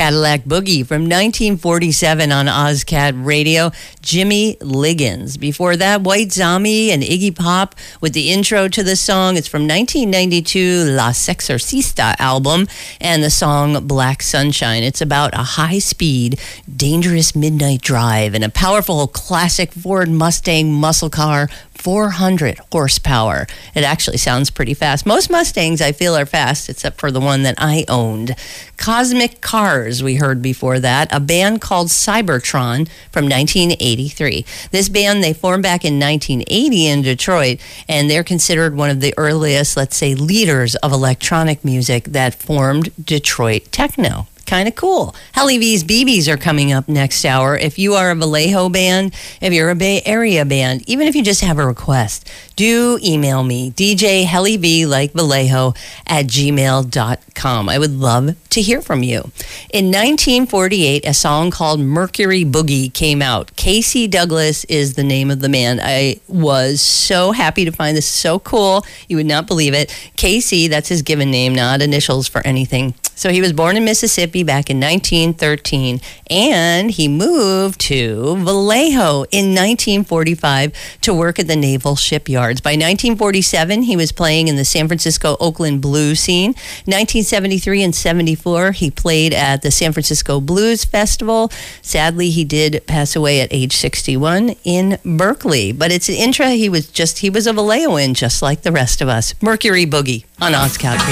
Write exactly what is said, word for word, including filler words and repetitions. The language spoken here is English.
Cadillac Boogie from nineteen forty-seven on OzCat Radio, Jimmy Liggins. Before that, White Zombie and Iggy Pop with the intro to the song. It's from nineteen ninety-two La Sexorcista album, and the song Black Sunshine. It's about a high-speed, dangerous midnight drive in a powerful classic Ford Mustang muscle car, four hundred horsepower. It actually sounds pretty fast. Most Mustangs, I feel, are fast, except for the one that I owned. Cosmic Cars, we heard before that, a band called Cybertron from nineteen eighty-three. This band, they formed back in nineteen eighty in Detroit, and they're considered one of the earliest, let's say, leaders of electronic music that formed Detroit techno. Kind of cool. Helly V's B Bs are coming up next hour. If you are a Vallejo band, if you're a Bay Area band, even if you just have a request, do email me, D J Helly V, like Vallejo, at gmail dot com. I would love to hear from you. In nineteen forty-eight, a song called Mercury Boogie came out. Casey Douglas is the name of the man. I was so happy to find this so cool. You would not believe it. Casey, that's his given name, not initials for anything. So he was born in Mississippi back in nineteen thirteen, and he moved to Vallejo in nineteen forty-five to work at the Naval Shipyards. By nineteen forty-seven, he was playing in the San Francisco Oakland blues scene. nineteen seventy-three and seventy-four, he played at the San Francisco Blues Festival. Sadly, he did pass away at age sixty-one in Berkeley. But it's an intro. He was just he was a Vallejoan, just like the rest of us. Mercury Boogie on OzCat.